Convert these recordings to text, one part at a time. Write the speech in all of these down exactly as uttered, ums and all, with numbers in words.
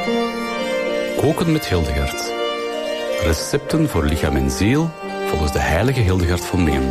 Koken met Hildegard. Recepten voor lichaam en ziel volgens de heilige Hildegard van Meem.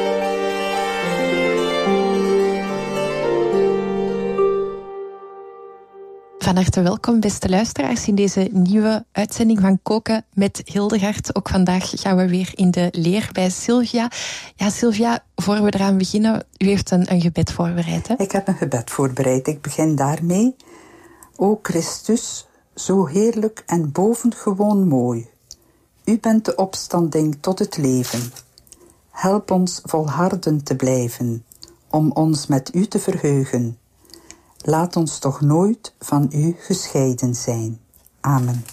Van harte welkom, beste luisteraars, in deze nieuwe uitzending van Koken met Hildegard. Ook vandaag gaan we weer in de leer bij Sylvia. Ja, Sylvia, voor we eraan beginnen, u heeft een, een gebed voorbereid, hè? Ik heb een gebed voorbereid. Ik begin daarmee. O Christus, zo heerlijk en bovengewoon mooi. U bent de opstanding tot het leven. Help ons volharden te blijven, om ons met u te verheugen. Laat ons toch nooit van u gescheiden zijn. Amen.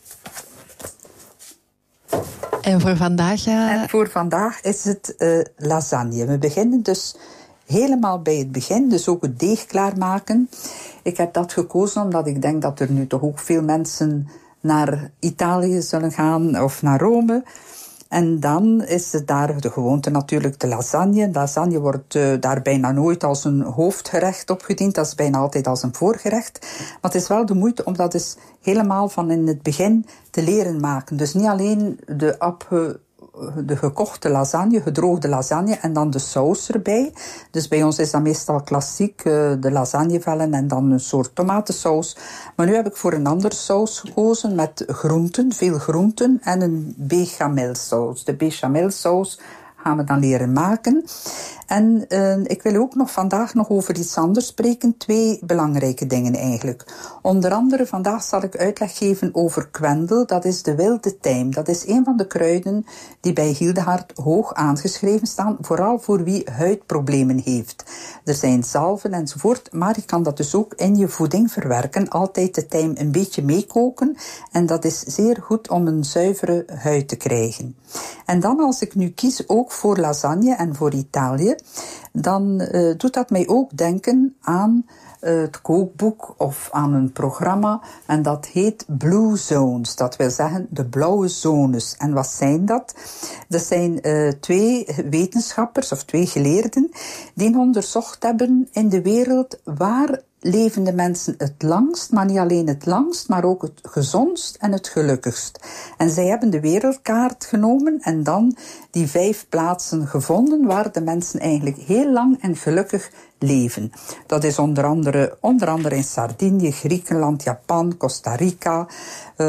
En voor vandaag... Uh... En voor vandaag is het uh, lasagne. We beginnen dus helemaal bij het begin, dus ook het deeg klaarmaken. Ik heb dat gekozen omdat ik denk dat er nu toch ook veel mensen naar Italië zullen gaan of naar Rome. En dan is het daar de gewoonte natuurlijk de lasagne. Lasagne wordt uh, daar bijna nooit als een hoofdgerecht opgediend. Dat is bijna altijd als een voorgerecht. Maar het is wel de moeite om dat dus helemaal van in het begin te leren maken. Dus niet alleen de, abge, de gekochte lasagne, gedroogde lasagne en dan de saus erbij. Dus bij ons is dat meestal klassiek, uh, de lasagnevellen en dan een soort tomatensaus. Maar nu heb ik voor een andere saus gekozen met groenten, veel groenten en een bechamelsaus. De bechamelsaus gaan we dan leren maken. En uh, ik wil ook nog vandaag nog over iets anders spreken. Twee belangrijke dingen eigenlijk. Onder andere vandaag zal ik uitleg geven over kwendel. Dat is de wilde tijm. Dat is een van de kruiden die bij Hildegard hoog aangeschreven staan. Vooral voor wie huidproblemen heeft. Er zijn zalven enzovoort. Maar je kan dat dus ook in je voeding verwerken. Altijd de tijm een beetje meekoken. En dat is zeer goed om een zuivere huid te krijgen. En dan als ik nu kies ook voor lasagne en voor Italië, dan uh, doet dat mij ook denken aan uh, het kookboek of aan een programma. En dat heet Blue Zones. Dat wil zeggen de blauwe zones. En wat zijn dat? Dat zijn uh, twee wetenschappers of twee geleerden die onderzocht hebben in de wereld waar leven de mensen het langst, maar niet alleen het langst, maar ook het gezondst en het gelukkigst. En zij hebben de wereldkaart genomen en dan die vijf plaatsen gevonden waar de mensen eigenlijk heel lang en gelukkig leven. Dat is onder andere, onder andere in Sardinië, Griekenland, Japan, Costa Rica, uh,